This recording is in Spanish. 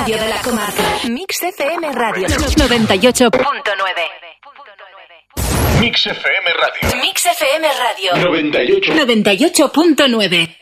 radio de la comarca. Mix FM Radio 98.9. Mix FM Radio. Mix FM Radio 98.9.